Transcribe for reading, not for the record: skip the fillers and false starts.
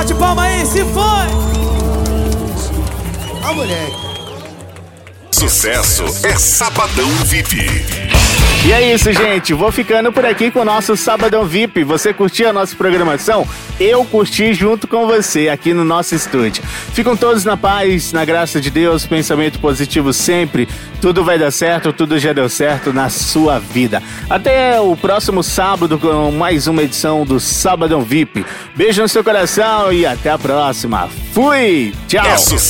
Bate palma aí, se foi! Ah, moleque. Sucesso é Sabadão VIP. E é isso, gente. Vou ficando por aqui com o nosso Sabadão VIP. Você curtiu a nossa programação? Eu curti junto com você aqui no nosso estúdio. Ficam todos na paz, na graça de Deus, pensamento positivo sempre. Tudo vai dar certo, tudo já deu certo na sua vida. Até o próximo sábado com mais uma edição do Sabadão VIP. Beijo no seu coração e até a próxima. Fui! Tchau!